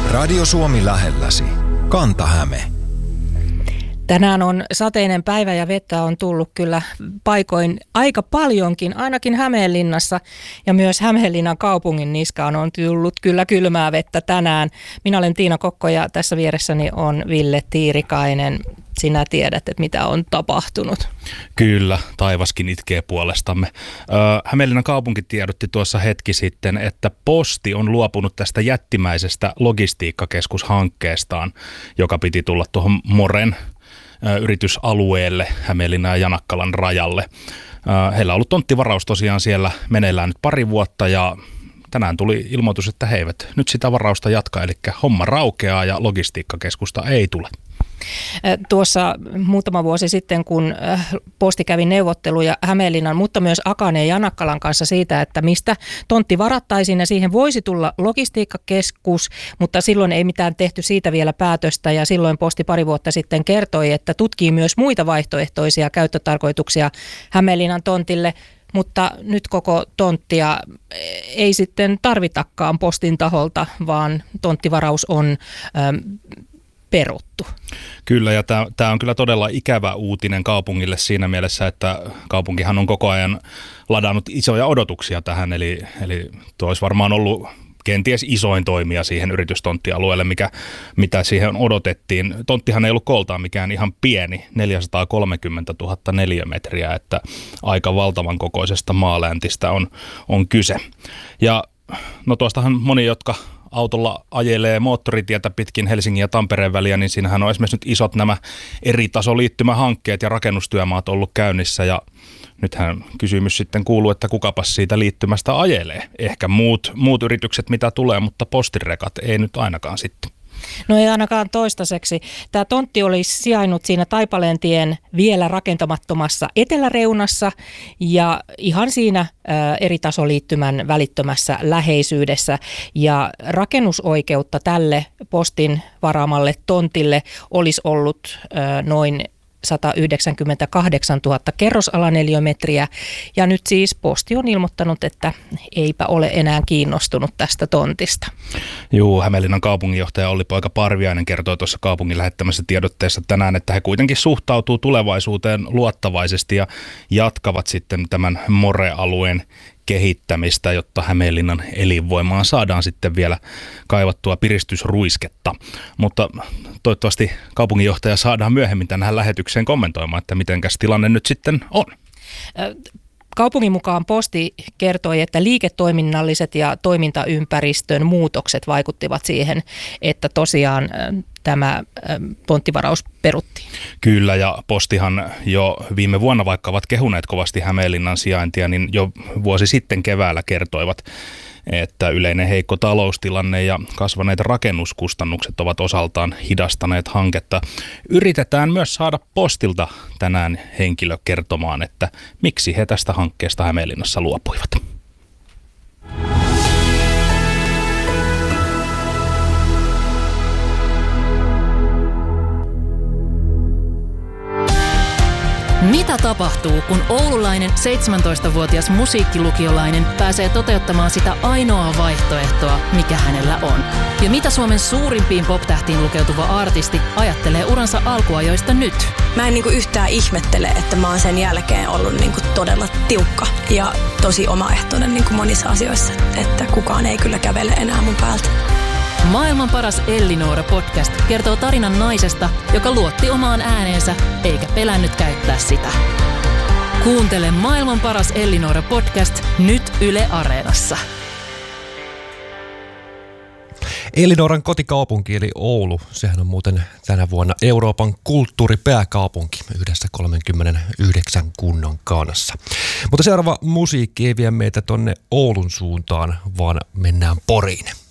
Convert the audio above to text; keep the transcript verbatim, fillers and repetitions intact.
Radio Suomi lähelläsi. Kanta-Häme. Tänään on sateinen päivä ja vettä on tullut kyllä paikoin aika paljonkin, ainakin Hämeenlinnassa ja myös Hämeenlinnan kaupungin niskaan on tullut kyllä kylmää vettä tänään. Minä olen Tiina Kokko ja tässä vieressäni on Ville Tiirikainen. Sinä tiedät, että mitä on tapahtunut. Kyllä, taivaskin itkee puolestamme. Öö, Hämeenlinnan kaupunki tiedotti tuossa hetki sitten, että Posti on luopunut tästä jättimäisestä logistiikkakeskushankkeestaan, joka piti tulla tuohon Moren ö, yritysalueelle Hämeenlinnan ja Janakkalan rajalle. Öö, heillä on ollut tonttivaraus tosiaan siellä meneillään nyt pari vuotta ja tänään tuli ilmoitus, että he eivät nyt sitä varausta jatka, eli homma raukeaa ja logistiikkakeskusta ei tule. Tuossa muutama vuosi sitten, kun Posti kävi neuvotteluja Hämeenlinnan, mutta myös Akan ja Janakkalan kanssa siitä, että mistä tontti varattaisiin ja siihen voisi tulla logistiikkakeskus, mutta silloin ei mitään tehty siitä vielä päätöstä ja silloin Posti pari vuotta sitten kertoi, että tutkii myös muita vaihtoehtoisia käyttötarkoituksia Hämeenlinnan tontille. Mutta nyt koko tonttia ei sitten tarvitakaan Postin taholta, vaan tonttivaraus on ähm, peruttu. Kyllä, ja tämä on kyllä todella ikävä uutinen kaupungille siinä mielessä, että kaupunkihan on koko ajan ladannut isoja odotuksia tähän, eli, eli tuo olisi varmaan ollut kenties isoin toimija siihen yritystonttialueelle, mikä, mitä siihen odotettiin. Tonttihan ei ollut kooltaan mikään ihan pieni, neljäsataakolmekymmentätuhatta neliömetriä, että aika valtavan kokoisesta maaläntistä on, on kyse. Ja no tuostahan moni, jotka autolla ajelee moottoritietä pitkin Helsingin ja Tampereen väliä, niin siinähän on esimerkiksi nyt isot nämä eri tasoliittymähankkeet ja rakennustyömaat ollut käynnissä ja nythän kysymys sitten kuuluu, että kukapas siitä liittymästä ajelee. Ehkä muut, muut yritykset mitä tulee, mutta postirekat ei nyt ainakaan sitten. No ei ainakaan toistaiseksi. Tämä tontti oli sijainnut siinä Taipaleentien vielä rakentamattomassa eteläreunassa ja ihan siinä ä, eri tasoliittymän välittömässä läheisyydessä. Ja rakennusoikeutta tälle Postin varaamalle tontille olisi ollut ä, noin sata yhdeksänkymmentäkahdeksantuhatta kerrosalaneliömetriä ja nyt siis Posti on ilmoittanut, että eipä ole enää kiinnostunut tästä tontista. Joo, Hämeenlinnan kaupunginjohtaja Olli-Poika Parviainen kertoi tuossa kaupungin lähettämässä tiedotteessa tänään, että he kuitenkin suhtautuu tulevaisuuteen luottavaisesti ja jatkavat sitten tämän More-alueen kehittämistä, jotta Hämeenlinnan elinvoimaan saadaan sitten vielä kaivattua piristysruisketta. Mutta toivottavasti kaupunginjohtaja saadaan myöhemmin tänään lähetykseen kommentoimaan, että mitenkäs tilanne nyt sitten on. Kaupungin mukaan Posti kertoi, että liiketoiminnalliset ja toimintaympäristön muutokset vaikuttivat siihen, että tosiaan tämä tonttivaraus peruttiin. Kyllä, ja Postihan jo viime vuonna, vaikka ovat kehuneet kovasti Hämeenlinnan sijaintia, niin jo vuosi sitten keväällä kertoivat, että yleinen heikko taloustilanne ja kasvaneet rakennuskustannukset ovat osaltaan hidastaneet hanketta. Yritetään myös saada Postilta tänään henkilö kertomaan, että miksi he tästä hankkeesta Hämeenlinnassa luopuivat. Mitä tapahtuu, kun oululainen seitsemäntoistavuotias musiikkilukiolainen pääsee toteuttamaan sitä ainoaa vaihtoehtoa, mikä hänellä on? Ja mitä Suomen suurimpiin pop-tähtiin lukeutuva artisti ajattelee uransa alkuajoista nyt? Mä en niinku yhtään ihmettele, että mä oon sen jälkeen ollut niinku todella tiukka ja tosi omaehtoinen niinku monissa asioissa, että kukaan ei kyllä kävele enää mun päältä. Maailman paras Ellinora-podcast kertoo tarinan naisesta, joka luotti omaan ääneensä eikä pelännyt käyttää sitä. Kuuntele Maailman paras Ellinora-podcast nyt Yle Areenassa. Ellinoran kotikaupunki eli Oulu, sehän on muuten tänä vuonna Euroopan kulttuuripääkaupunki yhdessä kolmekymmentäyhdeksän kunnan kanssa. Mutta seuraava musiikki ei vie meitä tonne Oulun suuntaan, vaan mennään Poriin.